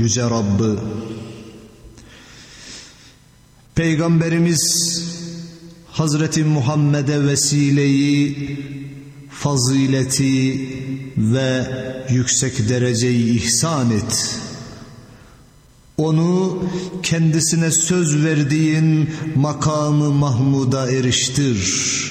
yüce Rabb'ı. Peygamberimiz Hazreti Muhammed'e vesileyi, fazileti ve yüksek dereceyi ihsan et. Onu kendisine söz verdiğin makamı Mahmud'a eriştir.